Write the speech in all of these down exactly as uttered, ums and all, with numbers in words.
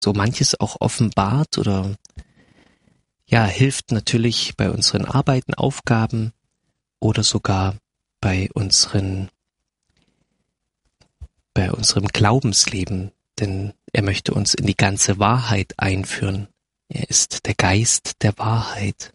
so manches auch offenbart oder ja, hilft natürlich bei unseren Arbeiten, Aufgaben oder sogar bei unseren, bei unserem Glaubensleben, denn er möchte uns in die ganze Wahrheit einführen. Er ist der Geist der Wahrheit.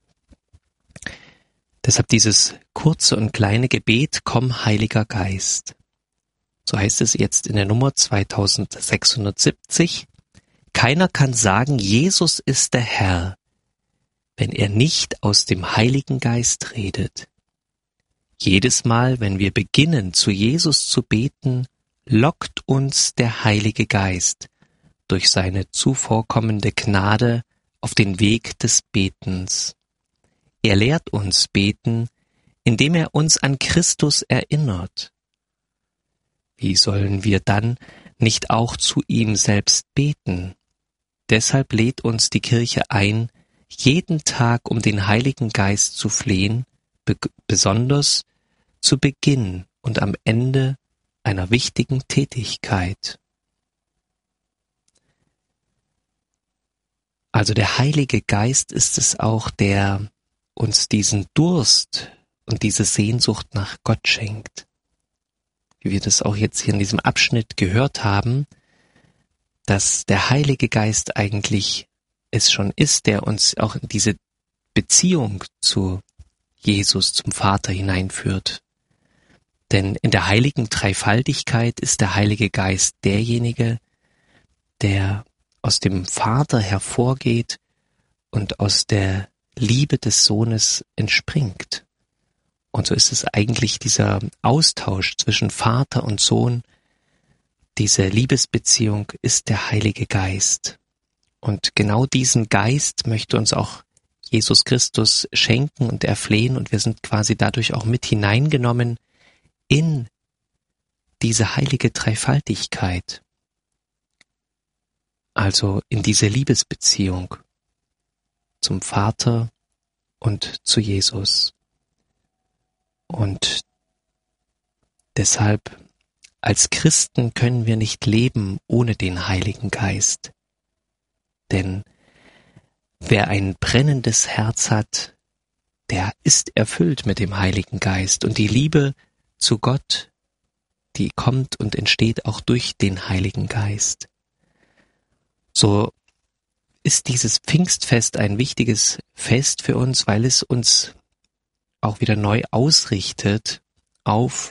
Deshalb dieses kurze und kleine Gebet, komm, Heiliger Geist. So heißt es jetzt in der Nummer zweitausendsechshundertsiebzig. Keiner kann sagen, Jesus ist der Herr, wenn er nicht aus dem Heiligen Geist redet. Jedes Mal, wenn wir beginnen, zu Jesus zu beten, lockt uns der Heilige Geist durch seine zuvorkommende Gnade auf den Weg des Betens. Er lehrt uns beten, indem er uns an Christus erinnert. Wie sollen wir dann nicht auch zu ihm selbst beten? Deshalb lädt uns die Kirche ein, jeden Tag um den Heiligen Geist zu flehen, be- besonders zu Beginn und am Ende einer wichtigen Tätigkeit. Also der Heilige Geist ist es auch, der uns diesen Durst und diese Sehnsucht nach Gott schenkt. Wie wir das auch jetzt hier in diesem Abschnitt gehört haben, dass der Heilige Geist eigentlich es schon ist, der uns auch in diese Beziehung zu Jesus, zum Vater hineinführt. Denn in der heiligen Dreifaltigkeit ist der Heilige Geist derjenige, der aus dem Vater hervorgeht und aus der Liebe des Sohnes entspringt. Und so ist es eigentlich dieser Austausch zwischen Vater und Sohn, diese Liebesbeziehung ist der Heilige Geist. Und genau diesen Geist möchte uns auch Jesus Christus schenken und erflehen und wir sind quasi dadurch auch mit hineingenommen in diese heilige Dreifaltigkeit. Also in diese Liebesbeziehung zum Vater und zu Jesus. Und deshalb, als Christen können wir nicht leben ohne den Heiligen Geist. Denn wer ein brennendes Herz hat, der ist erfüllt mit dem Heiligen Geist. Und die Liebe zu Gott, die kommt und entsteht auch durch den Heiligen Geist. So ist dieses Pfingstfest ein wichtiges Fest für uns, weil es uns auch wieder neu ausrichtet auf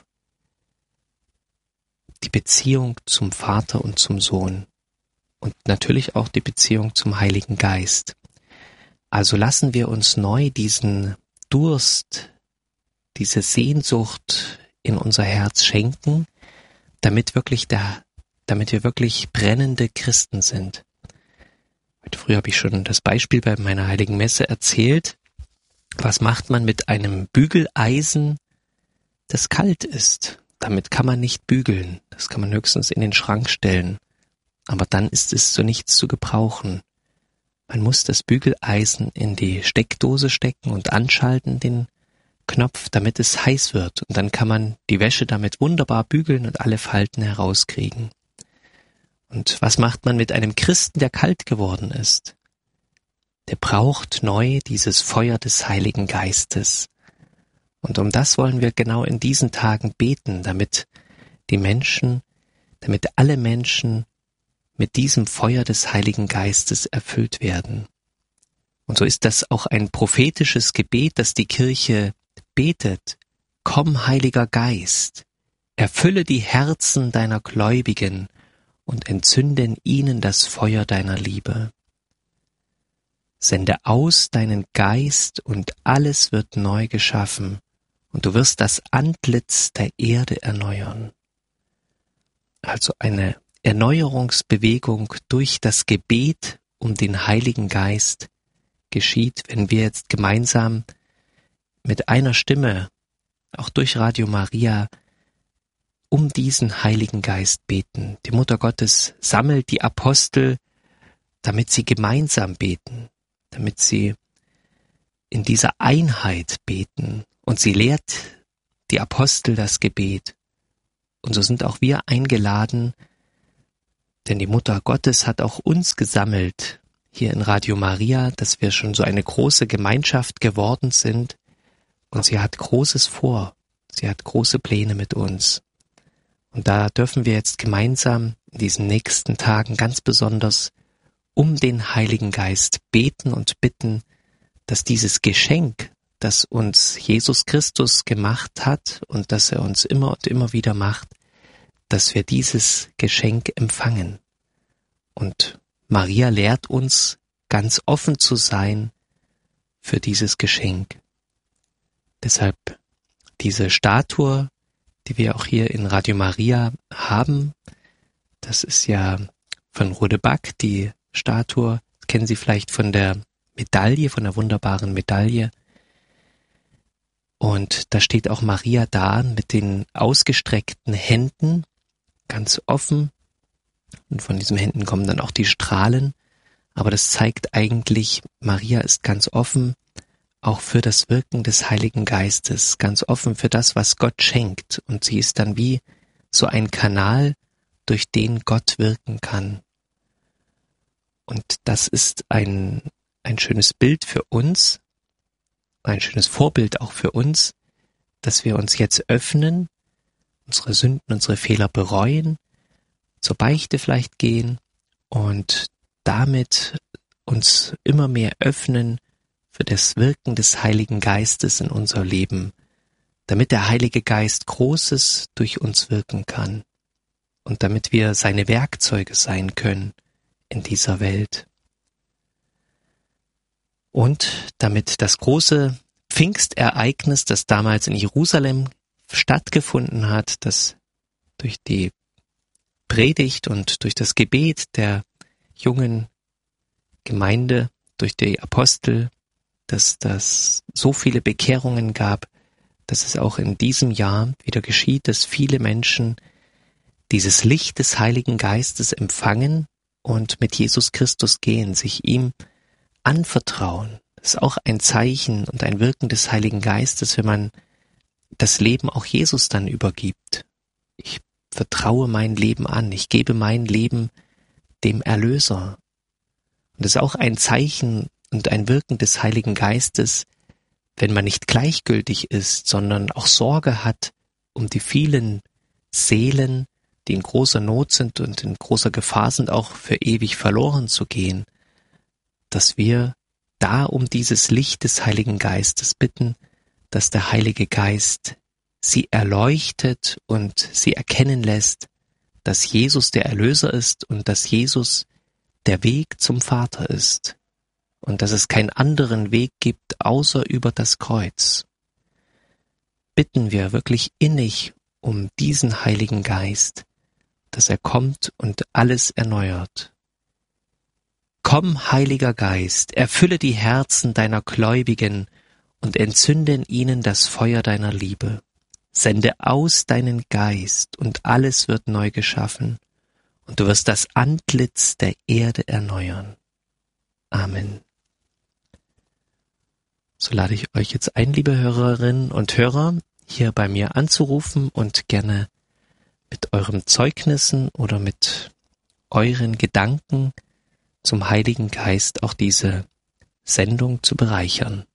die Beziehung zum Vater und zum Sohn und natürlich auch die Beziehung zum Heiligen Geist. Also lassen wir uns neu diesen Durst, diese Sehnsucht in unser Herz schenken, damit wirklich der, damit wir wirklich brennende Christen sind. Heute früh habe ich schon das Beispiel bei meiner Heiligen Messe erzählt. Was macht man mit einem Bügeleisen, das kalt ist? Damit kann man nicht bügeln. Das kann man höchstens in den Schrank stellen. Aber dann ist es zu nichts zu gebrauchen. Man muss das Bügeleisen in die Steckdose stecken und anschalten, den Knopf, damit es heiß wird. Und dann kann man die Wäsche damit wunderbar bügeln und alle Falten herauskriegen. Und was macht man mit einem Christen, der kalt geworden ist? Der braucht neu dieses Feuer des Heiligen Geistes. Und um das wollen wir genau in diesen Tagen beten, damit die Menschen, damit alle Menschen mit diesem Feuer des Heiligen Geistes erfüllt werden. Und so ist das auch ein prophetisches Gebet, das die Kirche betet. Komm, Heiliger Geist, erfülle die Herzen deiner Gläubigen und entzünde in ihnen das Feuer deiner Liebe. Sende aus deinen Geist und alles wird neu geschaffen und du wirst das Antlitz der Erde erneuern. Also eine Erneuerungsbewegung durch das Gebet um den Heiligen Geist geschieht, wenn wir jetzt gemeinsam mit einer Stimme, auch durch Radio Maria, um diesen Heiligen Geist beten. Die Mutter Gottes sammelt die Apostel, damit sie gemeinsam beten, damit sie in dieser Einheit beten. Und sie lehrt die Apostel das Gebet. Und so sind auch wir eingeladen, Denn die Mutter Gottes hat auch uns gesammelt, hier in Radio Maria, dass wir schon so eine große Gemeinschaft geworden sind. Und sie hat Großes vor. Sie hat große Pläne mit uns. Und da dürfen wir jetzt gemeinsam in diesen nächsten Tagen ganz besonders um den Heiligen Geist beten und bitten, dass dieses Geschenk, das uns Jesus Christus gemacht hat und das er uns immer und immer wieder macht, dass wir dieses Geschenk empfangen. Und Maria lehrt uns, ganz offen zu sein für dieses Geschenk. Deshalb diese Statue, die wir auch hier in Radio Maria haben, das ist ja von Rodeback, die Statue, das kennen Sie vielleicht von der Medaille, von der wunderbaren Medaille. Und da steht auch Maria da mit den ausgestreckten Händen, ganz offen. Und von diesen Händen kommen dann auch die Strahlen. Aber das zeigt eigentlich, Maria ist ganz offen, auch für das Wirken des Heiligen Geistes, ganz offen für das, was Gott schenkt. Und sie ist dann wie so ein Kanal, durch den Gott wirken kann. Und das ist ein, ein schönes Bild für uns, ein schönes Vorbild auch für uns, dass wir uns jetzt öffnen, unsere Sünden, unsere Fehler bereuen, zur Beichte vielleicht gehen und damit uns immer mehr öffnen für das Wirken des Heiligen Geistes in unser Leben, damit der Heilige Geist Großes durch uns wirken kann und damit wir seine Werkzeuge sein können in dieser Welt. Und damit das große Pfingstereignis, das damals in Jerusalem stattgefunden hat, das durch die Predigt und durch das Gebet der jungen Gemeinde, durch die Apostel, dass das so viele Bekehrungen gab, dass es auch in diesem Jahr wieder geschieht, dass viele Menschen dieses Licht des Heiligen Geistes empfangen und mit Jesus Christus gehen, sich ihm anvertrauen. Das ist auch ein Zeichen und ein Wirken des Heiligen Geistes, wenn man das Leben auch Jesus dann übergibt. Ich vertraue mein Leben an, ich gebe mein Leben dem Erlöser. Und das ist auch ein Zeichen und ein Wirken des Heiligen Geistes, wenn man nicht gleichgültig ist, sondern auch Sorge hat um die vielen Seelen, die in großer Not sind und in großer Gefahr sind, auch für ewig verloren zu gehen, dass wir da um dieses Licht des Heiligen Geistes bitten, dass der Heilige Geist sie erleuchtet und sie erkennen lässt, dass Jesus der Erlöser ist und dass Jesus der Weg zum Vater ist und dass es keinen anderen Weg gibt, außer über das Kreuz. Bitten wir wirklich innig um diesen Heiligen Geist, dass er kommt und alles erneuert. Komm, Heiliger Geist, erfülle die Herzen deiner Gläubigen und entzünde in ihnen das Feuer deiner Liebe. Sende aus deinen Geist und alles wird neu geschaffen und du wirst das Antlitz der Erde erneuern. Amen. So lade ich euch jetzt ein, liebe Hörerinnen und Hörer, hier bei mir anzurufen und gerne mit euren Zeugnissen oder mit euren Gedanken zum Heiligen Geist auch diese Sendung zu bereichern.